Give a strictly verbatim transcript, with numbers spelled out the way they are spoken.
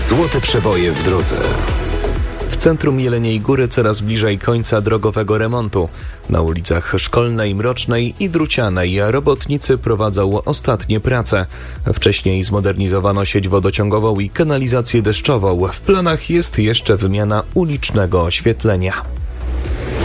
Złote przeboje w drodze. W centrum Jeleniej Góry coraz bliżej końca drogowego remontu. Na ulicach Szkolnej, Mrocznej i Drucianej robotnicy prowadzą ostatnie prace. Wcześniej zmodernizowano sieć wodociągową i kanalizację deszczową. W planach jest jeszcze wymiana ulicznego oświetlenia.